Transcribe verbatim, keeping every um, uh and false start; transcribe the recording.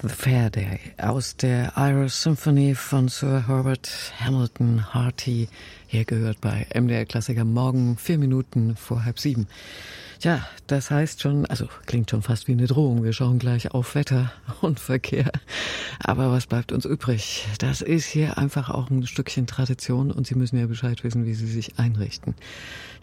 The Fair Day aus der Irish Symphony von Sir Herbert Hamilton Harty, hier gehört bei M D R Klassiker morgen vier Minuten vor halb sieben. Tja, das heißt schon, also klingt schon fast wie eine Drohung, wir schauen gleich auf Wetter und Verkehr. Aber was bleibt uns übrig? Das ist hier einfach auch ein Stückchen Tradition und Sie müssen ja Bescheid wissen, wie Sie sich einrichten.